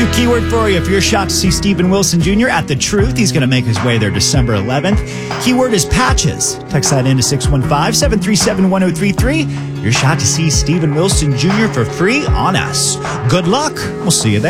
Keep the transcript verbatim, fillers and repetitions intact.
New keyword for you. If you're shot to see Steven Wilson Junior at The Truth, he's going to make his way there December eleventh. Keyword is patches. Text that into six one five, seven three seven, one zero three three. You're shot to see Steven Wilson Junior for free on us. Good luck. We'll see you there.